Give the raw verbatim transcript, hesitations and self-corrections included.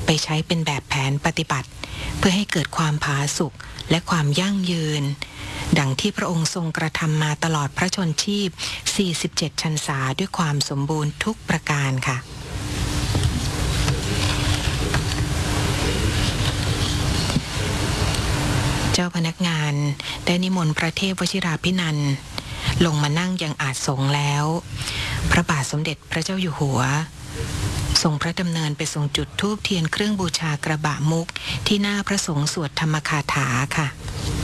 ไปใช้เป็นแบบแผนปฏิบัติเพื่อให้เกิดความผาสุกและความยั่งยืนดังที่พระองค์ทรงกระทำมาตลอดพระชนชีพสี่สิบเจ็ดพรรษาด้วยความสมบูรณ์ทุกประการค่ะเจ้าพนักงานได้นิมนต์พระเทพวชิราภินันท์ลงมานั่งยังอาสงฆ์แล้วพระบาทสมเด็จพระเจ้าอยู่หัวทรงพระดำเนินไปทรงจุดธูปเทียนเครื่องบูชากระบะมุกที่หน้าพระสงฆ์สวดธรรมคาถาค่ะ